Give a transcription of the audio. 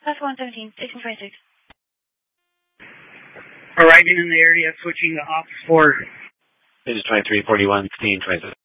Class 117, station 26. Arriving in the area, switching to Ops 4. It is 2341, 16, 26.